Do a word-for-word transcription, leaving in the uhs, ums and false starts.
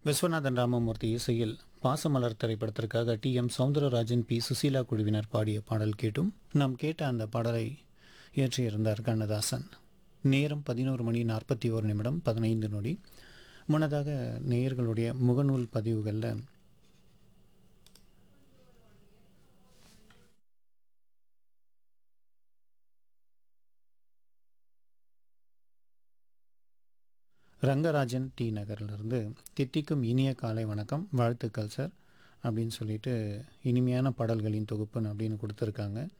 விஸ்வநாதன் ராமமூர்த்தி இசையில் பாசமலர் திரைப்படத்திற்காக D M Soundararajan B Susheela குழுவினர் பாடிய பாடல் கேட்டும் நாம் கேட்ட அந்த பாடலை இயற்றியிருந்தார் கண்ணதாசன். நேரம் பதினோரு மணி நாற்பத்தி ஒரு நிமிடம் பதினைந்து நொடி. முன்னதாக நேயர்களுடைய முகநூல் பதிவுகளில் ரங்கராஜன் டி நகர்லேருந்து தித்திக்கும் இனிய காலை வணக்கம், வாழ்த்துக்கள் சார் அப்படின்னு சொல்லிட்டு இனிமையான பாடல்களின் தொகுப்பு அப்படின்னு கொடுத்துருக்காங்க.